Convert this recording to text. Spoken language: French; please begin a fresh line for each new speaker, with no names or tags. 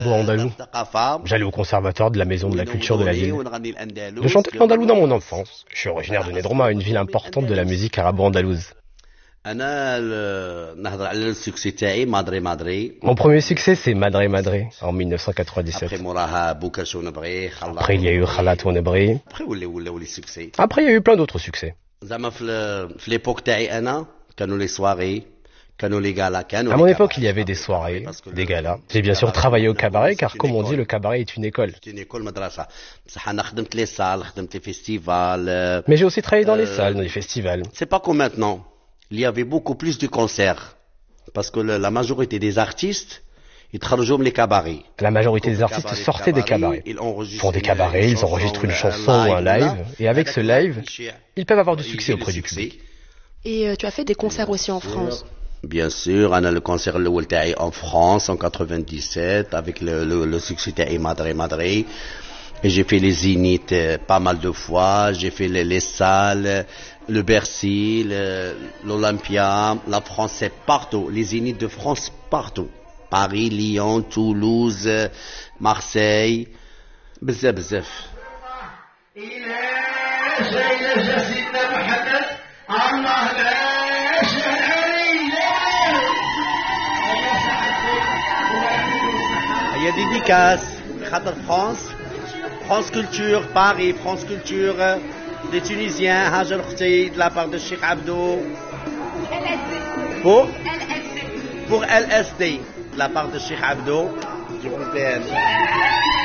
beau andalou. J'allais au conservatoire de la Maison de la Culture de la ville. Je chantais l'andalou dans mon enfance. Je suis originaire de Nedroma, une ville importante de la musique arabo-andalouse. Mon premier succès, c'est Madre Madre, en 1997. Après, il y a eu Khalat Ouanebri. Après, il y a eu plein d'autres succès. À mon époque, il y avait des soirées, des galas. J'ai bien sûr travaillé au cabaret, car comme on dit, le cabaret est une école. Mais j'ai aussi travaillé dans les salles, dans les festivals.
C'est pas comme maintenant. Il y avait beaucoup plus de concerts. Parce que la majorité des artistes, ils travaillent les cabarets.
La majorité des artistes sortaient des cabarets. Pour des cabarets, ils enregistrent une chanson ou un live. Et avec ce live, ils peuvent avoir du succès auprès du public.
Et tu as fait des concerts aussi en France?
Bien sûr, on a le concert en France en 97 avec le succès de Madre Madre. Et j'ai fait les zéniths pas mal de fois. J'ai fait les salles, le Bercy, l'Olympia, la France, c'est partout. Les zéniths de France partout. Paris, Lyon, Toulouse, Marseille. بزاف بزاف. Il y a des dédicaces. France Culture, Paris, France Culture, des Tunisiens, Hajar Khouti, de la part de Cheikh Abdou. Pour LSD, de la part de Cheikh Abdou.